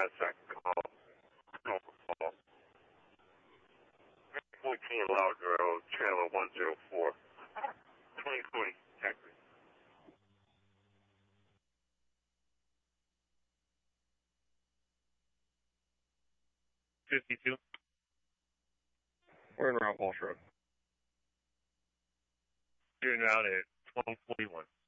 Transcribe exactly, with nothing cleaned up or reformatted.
S I call. No call. fourteen Loud Road, channel one oh four. twenty twenty, Texas. fifty-two. We're in Ralph Walsh Road. You're out at twelve forty-one.